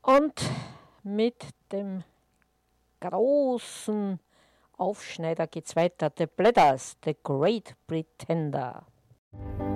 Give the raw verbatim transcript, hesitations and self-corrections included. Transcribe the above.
Und mit dem großen Aufschneider geht's weiter. The Bladders, The Great Pretender.